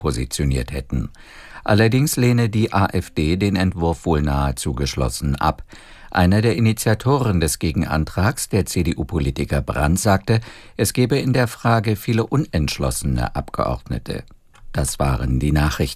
positioniert hätten. Allerdings lehne die AfD den Entwurf wohl nahezu geschlossen ab. Einer der Initiatoren des Gegenantrags, der CDU-Politiker Brandt, sagte, es gebe in der Frage viele unentschlossene Abgeordnete. Das waren die Nachrichten.